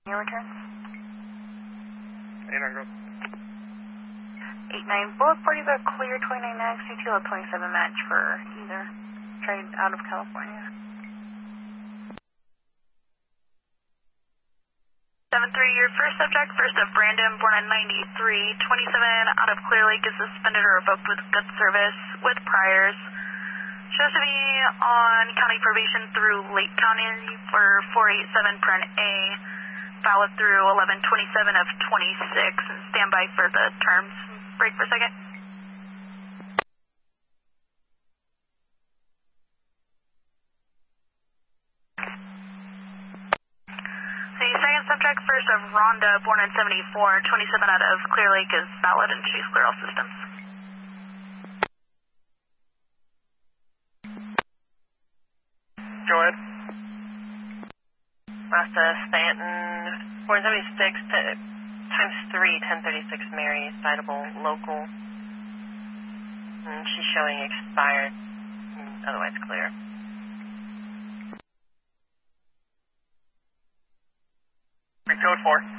Your return? 89 girl. 89 Bullet Party got clear 29X, CTL 27 match for either. Trade out of California. 7-3, your first subject, first of Brandon, born in 93, 27, out of Clear Lake, is suspended or revoked with good service with priors. Shows to be on county probation through Lake County for 487 Pren A, valid through 11/27 of 26, and stand by for the terms. Break for a second. The second subject, first of Rhonda, born in 74, 27 out of Clear Lake, is valid and she's clear all systems. Go ahead. Rasta Stanton, 476 times 3, 1036 Mary, citable local. And she's showing expired, otherwise clear. Code 4.